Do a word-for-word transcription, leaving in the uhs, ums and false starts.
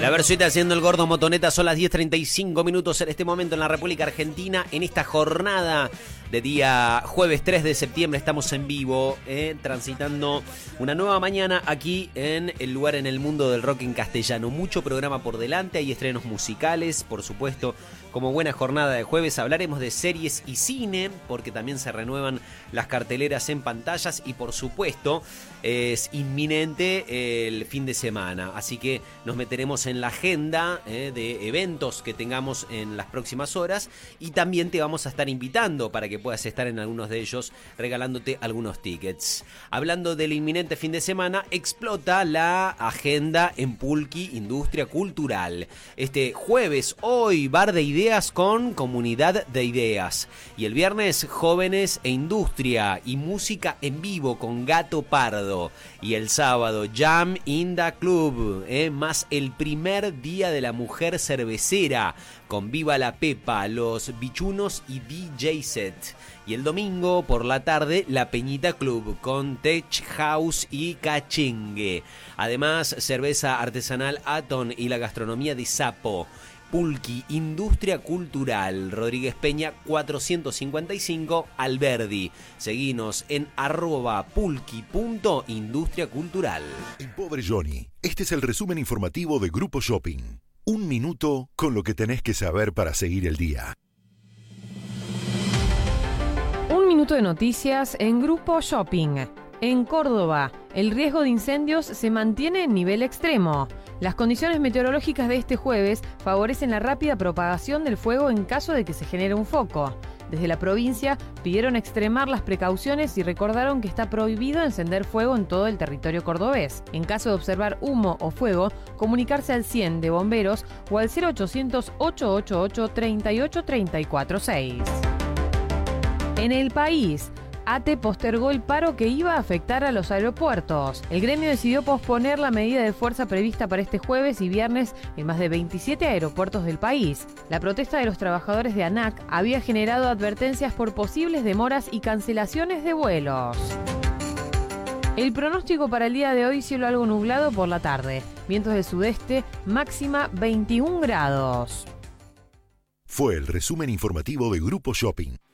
La Versuita haciendo el gordo motoneta, son las diez treinta y cinco minutos en este momento en la República Argentina. En esta jornada de día jueves tres de septiembre estamos en vivo, eh, transitando una nueva mañana aquí en el lugar en el mundo del rock en castellano. Mucho programa por delante, hay estrenos musicales, por supuesto. Como buena jornada de jueves hablaremos de series y cine, porque también se renuevan las carteleras en pantallas y por supuesto es inminente el fin de semana. Así que nos meteremos en la agenda eh, de eventos que tengamos en las próximas horas y también te vamos a estar invitando para que puedas estar en algunos de ellos regalándote algunos tickets. Hablando del inminente fin de semana, explota la agenda en Pulqui Industria Cultural. Este jueves, hoy, bar de ideas con Comunidad de Ideas. Y el viernes, jóvenes e industria y música en vivo con Gato Pardo. Y el sábado, Jam in the Club, eh, más el primer día de la mujer cervecera con Viva la Pepa, Los Bichunos y D J Set. Y el domingo por la tarde, La Peñita Club con Tech House y Cachengue. Además, cerveza artesanal Aton y la gastronomía de Sapo. Pulqui Industria Cultural, Rodríguez Peña cuatrocientos cincuenta y cinco, Alberdi. Seguinos en arroba pulqui punto industria cultural. El pobre Johnny. Este es el resumen informativo de Grupo Shopping. Un minuto con lo que tenés que saber para seguir el día. Un minuto de noticias en Grupo Shopping. En Córdoba, el riesgo de incendios se mantiene en nivel extremo. Las condiciones meteorológicas de este jueves favorecen la rápida propagación del fuego en caso de que se genere un foco. Desde la provincia pidieron extremar las precauciones y recordaron que está prohibido encender fuego en todo el territorio cordobés. En caso de observar humo o fuego, comunicarse al cien de bomberos o al cero ochocientos, ochocientos ochenta y ocho, treinta y ocho, treinta y cuatro seis. En el país, A T E postergó el paro que iba a afectar a los aeropuertos. El gremio decidió posponer la medida de fuerza prevista para este jueves y viernes en más de veintisiete aeropuertos del país. La protesta de los trabajadores de ANAC había generado advertencias por posibles demoras y cancelaciones de vuelos. El pronóstico para el día de hoy: cielo algo nublado por la tarde. Vientos del sudeste, máxima veintiún grados. Fue el resumen informativo de Grupo Shopping.